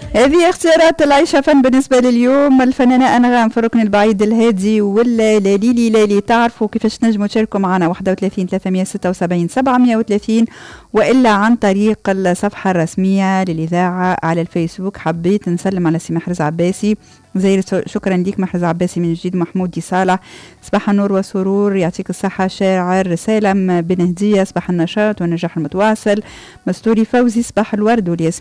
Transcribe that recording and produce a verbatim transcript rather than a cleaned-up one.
هذه اختيارات العيشة فن بالنسبة لليوم. الفنانة أنغام في الركن البعيد الهادي، ولا ليلي ليلي. تعرفوا كيفاش تنجموا تشاركوا معنا؟ واحد وثلاثين ثلاثمية وستة وسبعين سبعمية وثلاثين، وإلا عن طريق الصفحة الرسمية للإذاعة على الفيسبوك. حبيت نسلم على سي محرز عباسي زير، شكرا ليك محرز عباسي من جديد. محمود دي صالح، صباح النور والسرور، يعطيك الصحة. شاعر سالم بن هدية، صباح النشاط والنجاح المتواصل. مستوري فوزي، صباح الورد والياسمين